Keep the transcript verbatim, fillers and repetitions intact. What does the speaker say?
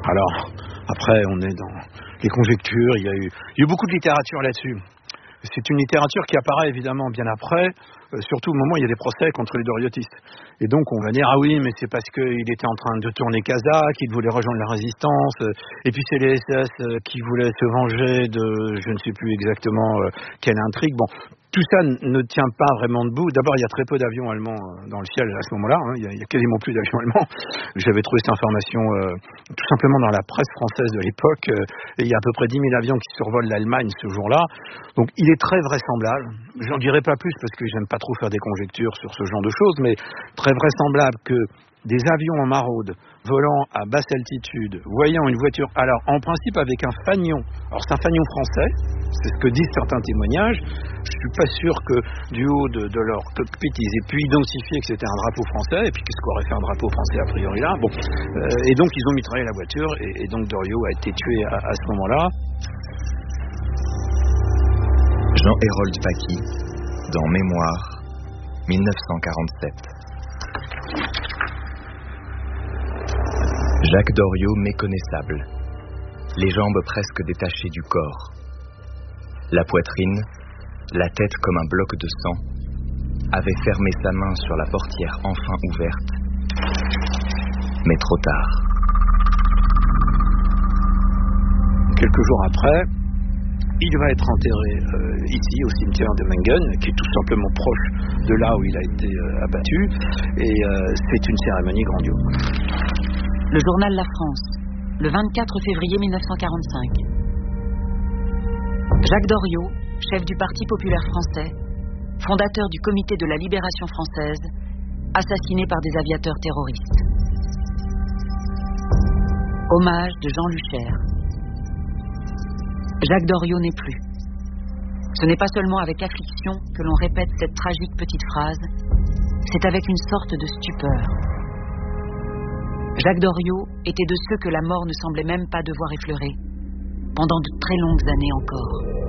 Alors, après, on est dans les conjectures, il y a eu, il y a eu beaucoup de littérature là-dessus. C'est une littérature qui apparaît évidemment bien après, euh, surtout au moment où il y a des procès contre les doriotistes. Et donc on va dire, ah oui, mais c'est parce qu'il était en train de tourner Casa, qu'il voulait rejoindre la résistance, euh, et puis c'est les S S euh, qui voulaient se venger de, je ne sais plus exactement euh, quelle intrigue. Bon, tout ça ne tient pas vraiment debout. D'abord, il y a très peu d'avions allemands dans le ciel à ce moment-là. Hein. Il, y a, il y a quasiment plus d'avions allemands. J'avais trouvé cette information euh, tout simplement dans la presse française de l'époque. Euh, et il y a à peu près dix mille avions qui survolent l'Allemagne ce jour-là. Donc, il est très vraisemblable. J'en dirai pas plus parce que j'aime pas trop faire des conjectures sur ce genre de choses, mais très vraisemblable que des avions en maraude, volant à basse altitude, voyant une voiture, alors en principe avec un fanion, alors c'est un fanion français, c'est ce que disent certains témoignages, je suis pas sûr que du haut de, de leur cockpit ils aient pu identifier que c'était un drapeau français, et puis qu'est-ce qu'aurait fait un drapeau français a priori là, bon, euh, et donc ils ont mitraillé la voiture, et, et donc Doriot a été tué à, à ce moment-là. Jean-Hérold Paquis, dans Mémoire, mille neuf cent quarante-sept. Jacques Doriot méconnaissable, les jambes presque détachées du corps, la poitrine, la tête comme un bloc de sang, avait fermé sa main sur la portière enfin ouverte, mais trop tard. Quelques jours après, il va être enterré euh, ici au cimetière de Mengen, qui est tout simplement proche de là où il a été euh, abattu, et euh, c'est une cérémonie grandiose. Le journal La France, le vingt-quatre février mille neuf cent quarante-cinq. Jacques Doriot, chef du Parti populaire français, fondateur du Comité de la libération française, assassiné par des aviateurs terroristes. Hommage de Jean Luchère. Jacques Doriot n'est plus. Ce n'est pas seulement avec affliction que l'on répète cette tragique petite phrase, c'est avec une sorte de stupeur. Jacques Doriot était de ceux que la mort ne semblait même pas devoir effleurer, pendant de très longues années encore.